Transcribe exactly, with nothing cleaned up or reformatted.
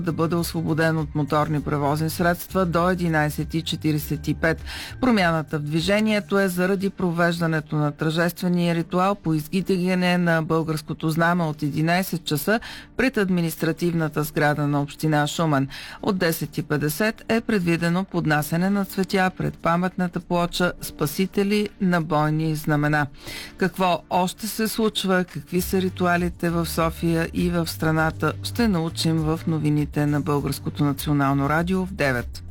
да бъде освободен от моторни превозни средства до единайсет и четирийсет и пет. Промяната в движението е заради провеждането на тържествения ритуал по издигане на българското знаме от единайсет часа пред административната сграда на община Шумен. От десет и петдесет е предвидено поднасяне на цветя пред паметната плоча "Спасители на бойни знамена". Какво още се случва, какви са ритуалите в София и в страната, ще научим в новините на Българското национално радио в девет.